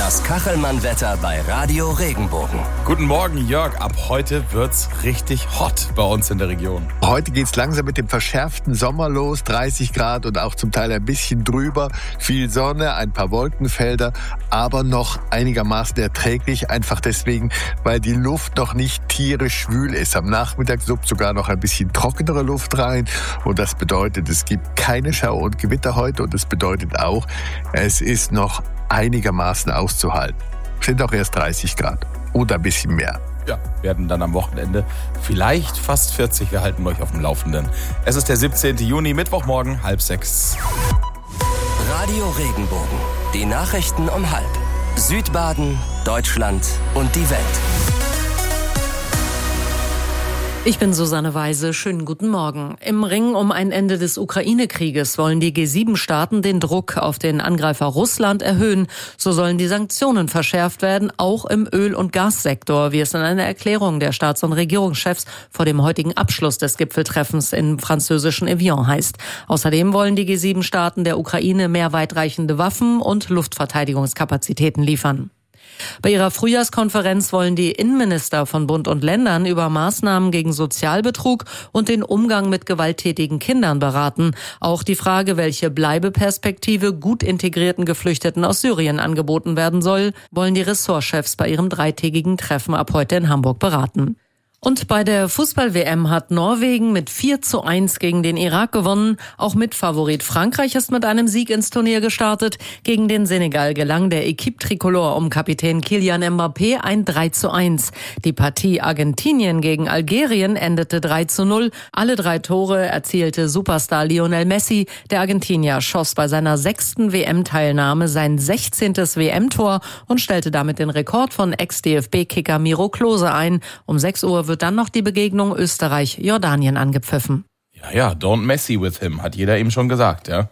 Das Kachelmann-Wetter bei Radio Regenbogen. Guten Morgen, Jörg. Ab heute wird's richtig hot bei uns in der Region. Heute geht's langsam mit dem verschärften Sommer los. 30 Grad und auch zum Teil ein bisschen drüber. Viel Sonne, ein paar Wolkenfelder, aber noch einigermaßen erträglich. Einfach deswegen, weil die Luft noch nicht tierisch schwül ist. Am Nachmittag suppt sogar noch ein bisschen trockenere Luft rein. Und das bedeutet, es gibt keine Schauer und Gewitter heute. Und das bedeutet auch, es ist noch einigermaßen auszuhalten. Sind auch erst 30 Grad oder ein bisschen mehr. Ja, werden dann am Wochenende vielleicht fast 40. Wir halten euch auf dem Laufenden. Es ist der 17. Juni, Mittwochmorgen, 5:30. Radio Regenbogen. Die Nachrichten um 5. Südbaden, Deutschland und die Welt. Ich bin Susanne Weise. Schönen guten Morgen. Im Ring um ein Ende des Ukraine-Krieges wollen die G7-Staaten den Druck auf den Angreifer Russland erhöhen. So sollen die Sanktionen verschärft werden, auch im Öl- und Gassektor, wie es in einer Erklärung der Staats- und Regierungschefs vor dem heutigen Abschluss des Gipfeltreffens im französischen Evian heißt. Außerdem wollen die G7-Staaten der Ukraine mehr weitreichende Waffen und Luftverteidigungskapazitäten liefern. Bei ihrer Frühjahrskonferenz wollen die Innenminister von Bund und Ländern über Maßnahmen gegen Sozialbetrug und den Umgang mit gewalttätigen Kindern beraten. Auch die Frage, welche Bleibeperspektive gut integrierten Geflüchteten aus Syrien angeboten werden soll, wollen die Ressortchefs bei ihrem dreitägigen Treffen ab heute in Hamburg beraten. Und bei der Fußball-WM hat Norwegen mit 4:1 gegen den Irak gewonnen. Auch Mitfavorit Frankreich ist mit einem Sieg ins Turnier gestartet. Gegen den Senegal gelang der Équipe Tricolore um Kapitän Kylian Mbappé ein 3:1. Die Partie Argentinien gegen Algerien endete 3:0. Alle 3 Tore erzielte Superstar Lionel Messi. Der Argentinier schoss bei seiner 6. WM-Teilnahme sein 16. WM-Tor und stellte damit den Rekord von Ex-DFB-Kicker Miro Klose ein. Um 6 Uhr wird dann noch die Begegnung Österreich-Jordanien angepfiffen. Ja, don't messy with him, hat jeder eben schon gesagt, ja.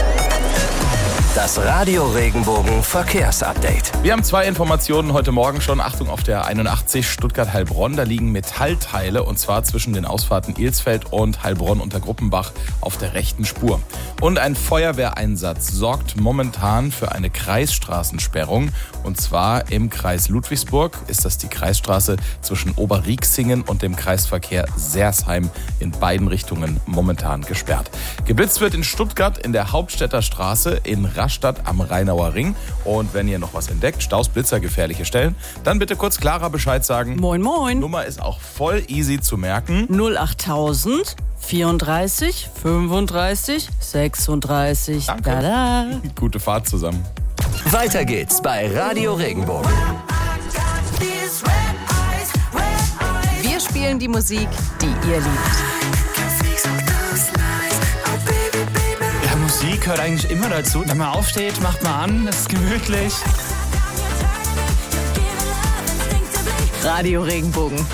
Das Radio Regenbogen Verkehrsupdate. Wir haben 2 Informationen heute Morgen schon. Achtung auf der 81 Stuttgart-Heilbronn. Da liegen Metallteile und zwar zwischen den Ausfahrten Ilsfeld und Heilbronn unter Gruppenbach auf der rechten Spur. Und ein Feuerwehreinsatz sorgt momentan für eine Kreisstraßensperrung. Und zwar im Kreis Ludwigsburg ist das die Kreisstraße zwischen Oberrieksingen und dem Kreisverkehr Sersheim in beiden Richtungen momentan gesperrt. Geblitzt wird in Stuttgart in der Hauptstädter Straße, in Rastatt am Rheinauer Ring. Und wenn ihr noch was entdeckt, Staus, Blitzer, gefährliche Stellen, dann bitte kurz Clara Bescheid sagen. Moin, moin. Nummer ist auch voll easy zu merken. 08000 34 35 36. Danke. Tada. Gute Fahrt zusammen. Weiter geht's bei Radio Regenbogen. Wir spielen die Musik, die ihr liebt. Ja, Musik gehört eigentlich immer dazu. Wenn man aufsteht, macht man an, es ist gemütlich. Radio Regenbogen.